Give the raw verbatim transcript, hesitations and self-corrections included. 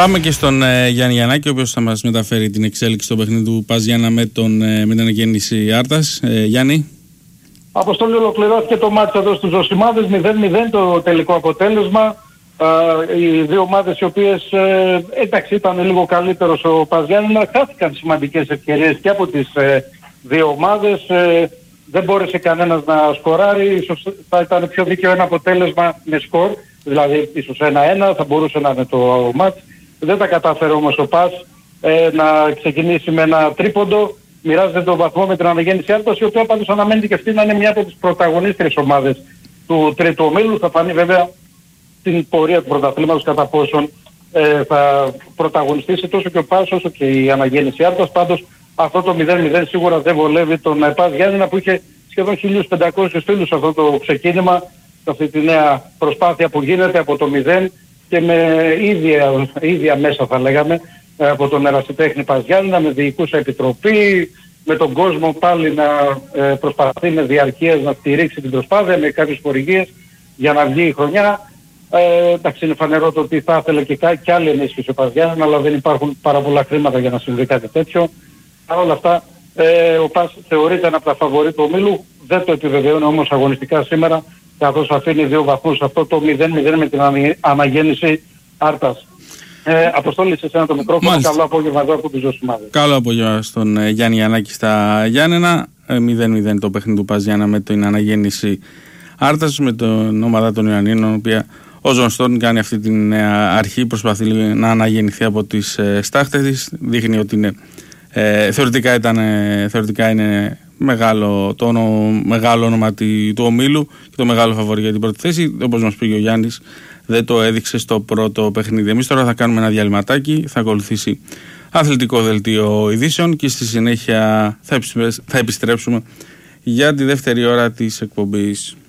Πάμε και στον ε, Γιάννη Γιαννάκη, ο οποίος θα μας μεταφέρει την εξέλιξη στο παιχνίδι του ΠΑΣ Γιάννα με, τον, ε, με την αναγέννηση Άρτας. Ε, Γιάννη. Αποστόλη, ολοκληρώθηκε το μάτς εδώ στους Ζωσιμάδες, μηδέν μηδέν το τελικό αποτέλεσμα. Uh, οι δύο ομάδες οι οποίες ε, εντάξει ήταν λίγο καλύτερος ο ΠΑΣ Γιάννενα, χάθηκαν σημαντικές ευκαιρίες και από τις ε, δύο ομάδες. Ε, δεν μπόρεσε κανένας να σκοράρει, ίσως θα ήταν πιο δίκαιο ένα αποτέλεσμα με σκορ, δηλαδή ίσως ένα ένα θα μπορούσε να είναι το μάτς. Δεν τα κατάφερε όμως ο ΠΑΣ ε, να ξεκινήσει με ένα τρίποντο. Μοιράζεται τον βαθμό με την αναγέννηση Άρτας, η οποία πάντως αναμένεται και αυτή να είναι μια από τις πρωταγωνίστριες ομάδες του τρίτου ομίλου. Θα φανεί βέβαια την πορεία του πρωταθλήματος κατά πόσον ε, θα πρωταγωνιστήσει τόσο και ο ΠΑΣ όσο και η αναγέννηση Άρτας. Πάντως αυτό το μηδέν μηδέν σίγουρα δεν βολεύει τον ΠΑΣ Γιάννενα, που είχε σχεδόν χίλιους πεντακόσιους φίλους αυτό το ξεκίνημα, σε αυτή τη νέα προσπάθεια που γίνεται από το μηδέν και με ίδια, ίδια μέσα θα λέγαμε από τον ερασιτέχνη ΠΑΣ Γιάννενα, με διοικούσα επιτροπή, με τον κόσμο πάλι να ε, προσπαθεί με διαρκείας να στηρίξει την προσπάθεια, με κάποιες χορηγίες για να βγει η χρονιά. Ε, εντάξει, είναι φανερό το ότι θα ήθελε και, κά- και άλλη ενίσχυση ο ΠΑΣ Γιάννενα, αλλά δεν υπάρχουν πάρα πολλά χρήματα για να συμβεί κάτι τέτοιο. Παρ' όλα αυτά, ε, ο ΠΑΣ θεωρείται ένα από τα φαβορί του ομίλου, δεν το επιβεβαιώνει όμως αγωνιστικά σήμερα, καθώς αφήνει δύο βαθμούς αυτό το μηδέν μηδέν με την αναγέννηση Άρτας. Ε, Αποστόλη, σε εσένα το μικρόφωνο. Μάλιστα. Καλό απόγευμα εδώ από τους Ζωσιμάδες. Καλό απόγευμα στον ε, Γιάννη Γιαννάκη στα Γιάννενα. Ε, μηδέν μηδέν το παιχνίδι του ΠΑΣ Γιάννα με την αναγέννηση Άρτας, με την ομάδα των Ιωαννίνων, η οποία ο Ζων Στόρν κάνει αυτή την αρχή, προσπαθεί να αναγεννηθεί από τις ε, στάχτες της. Δείχνει ότι είναι, ε, θεωρητικά, ήταν, ε, θεωρητικά είναι μεγάλο, το όνο, μεγάλο όνομα του ομίλου και το μεγάλο φαβορί για την πρώτη θέση. Όπως μας πήγε ο Γιάννης, δεν το έδειξε στο πρώτο παιχνίδι. Εμείς τώρα θα κάνουμε ένα διαλυματάκι, θα ακολουθήσει αθλητικό δελτίο ειδήσεων και στη συνέχεια θα επιστρέψουμε για τη δεύτερη ώρα της εκπομπής.